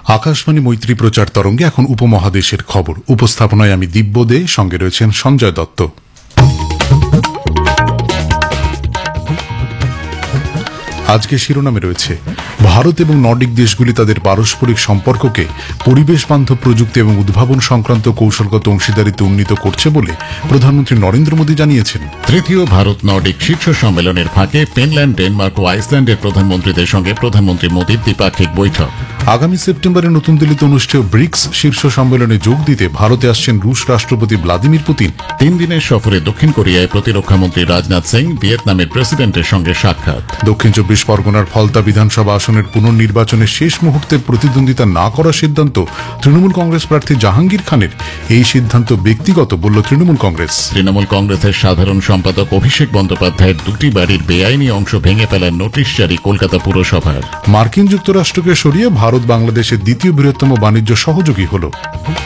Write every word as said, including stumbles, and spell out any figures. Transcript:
আকাশবাণী মৈত্রী প্রচার তরঙ্গে এখন উপমহাদেশের খবর। উপস্থাপনায় আমি দিব্য দে, সঙ্গে রয়েছেন সঞ্জয় দত্ত। আজকে শিরোনামে রয়েছে, ভারত এবং নর্ডিক দেশগুলি তাদের পারস্পরিক সম্পর্ককে পরিবেশ বান্ধব প্রযুক্তি এবং উদ্ভাবন সংক্রান্ত কৌশলগত অংশীদারিত্বে উন্নীত করছে বলে প্রধানমন্ত্রী নরেন্দ্র মোদী জানিয়েছেন। তৃতীয় ভারত নর্ডিক শীর্ষ সম্মেলনের ফাঁকে ফিনল্যান্ড, ডেনমার্ক ও আইসল্যান্ডের প্রধানমন্ত্রীদের সঙ্গে প্রধানমন্ত্রী মোদীর দ্বিপাক্ষিক বৈঠক। আগামী সেপ্টেম্বরে নতুন দিল্লিতে অনুষ্ঠেয় ব্রিক্স শীর্ষ সম্মেলনে যোগ দিতে ভারতে আসছেন রুশ রাষ্ট্রপতি ভ্লাদিমির পুতিন। তিন দিনের সফরে দক্ষিণ কোরিয়ায় প্রতিরক্ষামন্ত্রী রাজনাথ সিং, ভিয়েতনামের প্রেসিডেন্টের সঙ্গে সাক্ষাৎ। দক্ষিণ চব্বিশ পরগনার ফলতা বিধানসভা আসনের পুনর্নির্বাচনে শেষ মুহূর্তে প্রতিদ্বন্দ্বিতা না করার সিদ্ধান্ত তৃণমূল কংগ্রেস প্রার্থী জাহাঙ্গীর খানের। এই সিদ্ধান্ত ব্যক্তিগত বলল তৃণমূল কংগ্রেস। তৃণমূল কংগ্রেসের সাধারণ সম্পাদক অভিষেক বন্দ্যোপাধ্যায়ের দুটি বাড়ির বেআইনি অংশ ভেঙে ফেলার নোটিশ জারি কলকাতা পুরসভার। মার্কিন যুক্তরাষ্ট্রকে সরিয়ে ভারত বাংলাদেশের দ্বিতীয় বৃহত্তম বাণিজ্য সহযোগী হল।